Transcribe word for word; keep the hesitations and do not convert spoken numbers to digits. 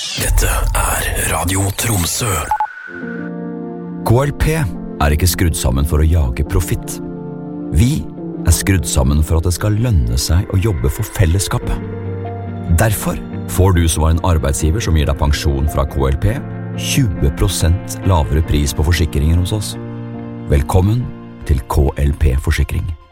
Dette er Radio Tromsø. K L P er ikke skrudd sammen for å jage profitt. Vi er skrudd sammen for at det skal lønne seg å jobbe for fellesskapet. Derfor får du som har en arbeidsgiver som gir deg pensjon fra K L P, tjue prosent lavere pris på forsikringer hos oss. Velkommen til K L P Forsikring.